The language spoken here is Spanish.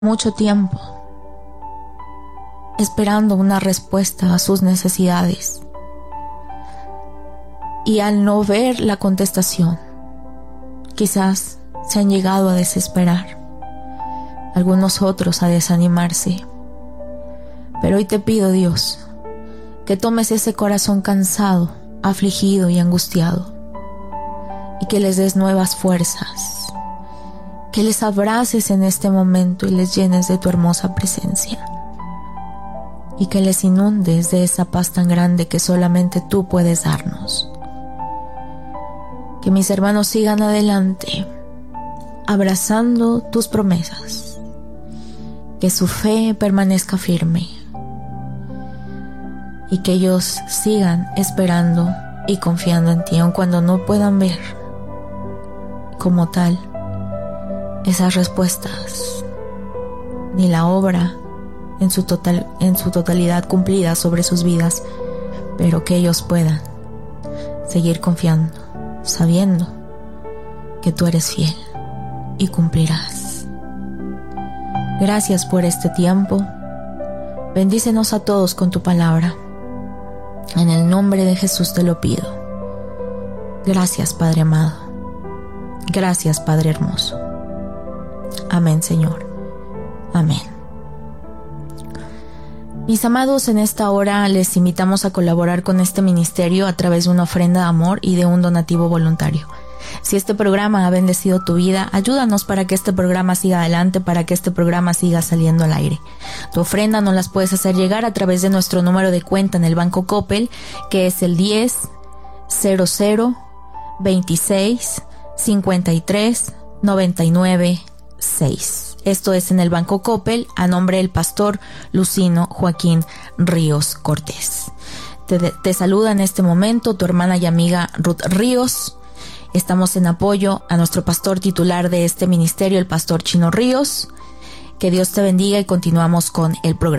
mucho tiempo esperando una respuesta a sus necesidades, y al no ver la contestación, quizás se han llegado a desesperar, algunos otros a desanimarse. Pero hoy te pido, Dios, que tomes ese corazón cansado, afligido y angustiado, y que les des nuevas fuerzas, que les abraces en este momento y les llenes de tu hermosa presencia, y que les inundes de esa paz tan grande que solamente tú puedes darnos. Que mis hermanos sigan adelante, abrazando tus promesas, que su fe permanezca firme, y que ellos sigan esperando y confiando en ti, aun cuando no puedan ver como tal esas respuestas, ni la obra en su totalidad cumplida sobre sus vidas, pero que ellos puedan seguir confiando, sabiendo que tú eres fiel y cumplirás. Gracias por este tiempo. Bendícenos a todos con tu palabra. En el nombre de Jesús te lo pido. Gracias, Padre amado. Gracias, Padre hermoso. Amén, Señor. Amén. Mis amados, en esta hora les invitamos a colaborar con este ministerio a través de una ofrenda de amor y de un donativo voluntario. Si este programa ha bendecido tu vida, ayúdanos para que este programa siga adelante, para que este programa siga saliendo al aire. Tu ofrenda nos las puedes hacer llegar a través de nuestro número de cuenta en el Banco Coppel, que es el 10 00 26 53 99 6. Esto es en el Banco Coppel, a nombre del pastor Lucino Joaquín Ríos Cortés. Te saluda en este momento tu hermana y amiga Ruth Ríos. Estamos en apoyo a nuestro pastor titular de este ministerio, el pastor Chino Ríos. Que Dios te bendiga y continuamos con el programa.